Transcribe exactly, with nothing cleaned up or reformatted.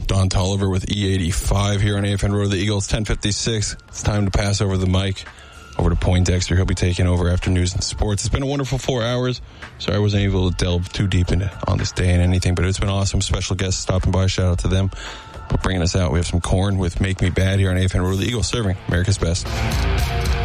Don Tolliver with E eighty-five here on A F N Road to the Eagles, ten fifty-six. It's time to pass over the mic over to Poindexter. He'll be taking over after news and sports. It's been a wonderful four hours. Sorry I wasn't able to delve too deep into on this day and anything, but it's been awesome. Special guests stopping by. Shout out to them for bringing us out. We have some corn with Make Me Bad here on A F N Road to the Eagles, serving America's best.